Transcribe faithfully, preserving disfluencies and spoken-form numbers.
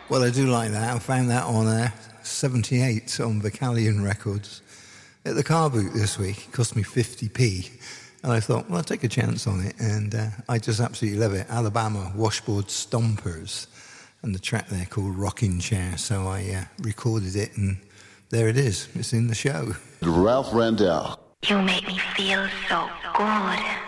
Well, I do like that. I found that on uh, seventy-eight on Vocalion Records at the car boot this week. It cost me fifty p. And I thought, well, I'll take a chance on it. And uh, I just absolutely love it. Alabama Washboard Stompers. And the track there called Rocking Chair. So I uh, recorded it, and there it is. It's in the show. Ralph Randell. You make me feel so good.